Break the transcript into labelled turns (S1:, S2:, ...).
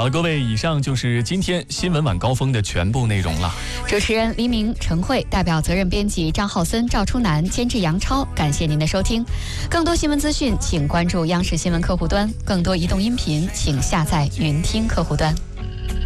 S1: 好了，各位，以上就是今天新闻晚高峰的全部内容了。
S2: 主持人黎明、陈慧，代表责任编辑张浩森、赵初南，监制杨超，感谢您的收听。更多新闻资讯，请关注央视新闻客户端；更多移动音频，请下载云听客户端。